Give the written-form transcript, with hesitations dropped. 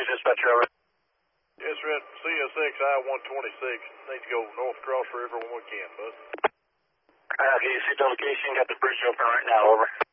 dispatcher, over. Yes, sir. CSX I-126. Need to go north Cross River when we can, bud. Okay, you see the location. Got the bridge open right now, over.